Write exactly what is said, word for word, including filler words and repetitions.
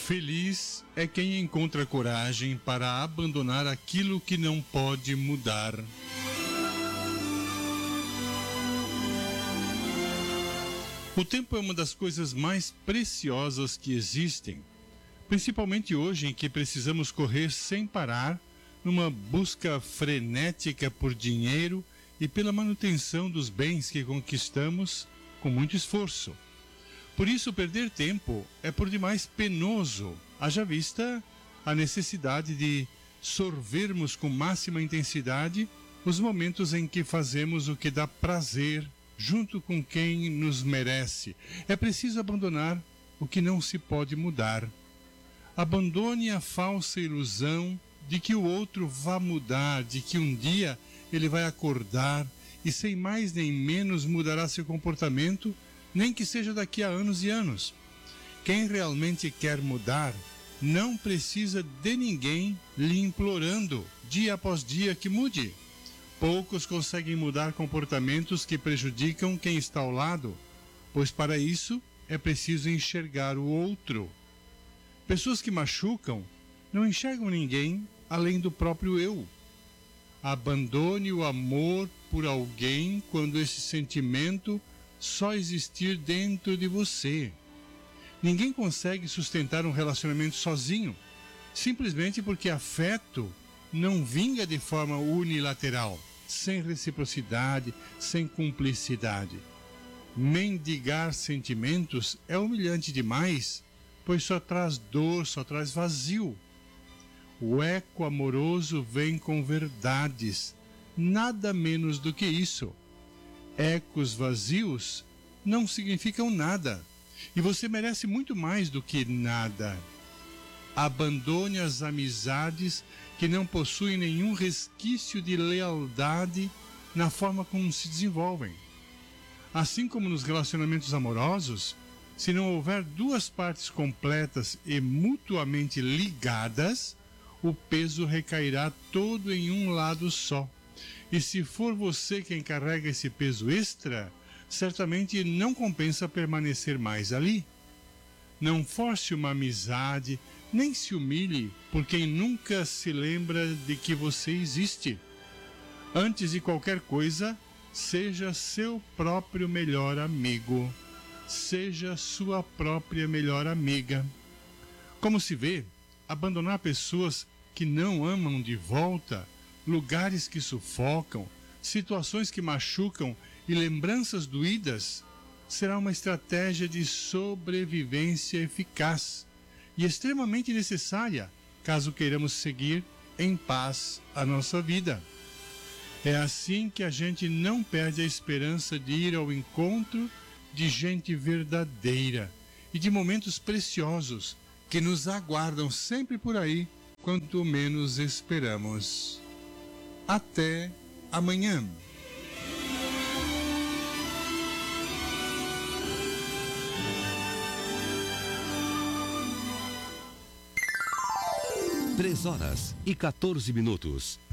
Feliz é quem encontra coragem para abandonar aquilo que não pode mudar. O tempo é uma das coisas mais preciosas que existem, principalmente hoje em que precisamos correr sem parar numa busca frenética por dinheiro e pela manutenção dos bens que conquistamos com muito esforço. Por isso, perder tempo é por demais penoso, haja vista a necessidade de sorvermos com máxima intensidade os momentos em que fazemos o que dá prazer junto com quem nos merece. É preciso abandonar o que não se pode mudar. Abandone a falsa ilusão de que o outro vai mudar, de que um dia ele vai acordar e sem mais nem menos mudará seu comportamento, nem que seja daqui a anos e anos. Quem realmente quer mudar não precisa de ninguém lhe implorando dia após dia que mude. Poucos conseguem mudar comportamentos que prejudicam quem está ao lado, pois para isso é preciso enxergar o outro. Pessoas que machucam não enxergam ninguém além do próprio eu. Abandone o amor por alguém quando esse sentimento só existir dentro de você. Ninguém consegue sustentar um relacionamento sozinho, simplesmente porque afeto não vinga de forma unilateral, sem reciprocidade, sem cumplicidade. Mendigar sentimentos é humilhante demais, pois só traz dor, só traz vazio. O eco amoroso vem com verdades, nada menos do que isso. Ecos vazios não significam nada, e você merece muito mais do que nada. Abandone as amizades que não possuem nenhum resquício de lealdade na forma como se desenvolvem. Assim como nos relacionamentos amorosos, se não houver duas partes completas e mutuamente ligadas, o peso recairá todo em um lado só. E se for você quem carrega esse peso extra, certamente não compensa permanecer mais ali. Não force uma amizade, nem se humilhe por quem nunca se lembra de que você existe. Antes de qualquer coisa, seja seu próprio melhor amigo. Seja sua própria melhor amiga. Como se vê, abandonar pessoas que não amam de volta, lugares que sufocam, situações que machucam e lembranças doídas, será uma estratégia de sobrevivência eficaz e extremamente necessária, caso queiramos seguir em paz a nossa vida. É assim que a gente não perde a esperança de ir ao encontro de gente verdadeira e de momentos preciosos que nos aguardam sempre por aí, quanto menos esperamos. Até amanhã. Três horas e quatorze minutos.